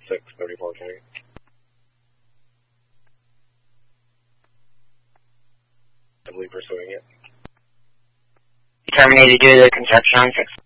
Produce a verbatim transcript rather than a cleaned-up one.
six thirty-four County. I believe pursuing it. Terminated due to the construction on six.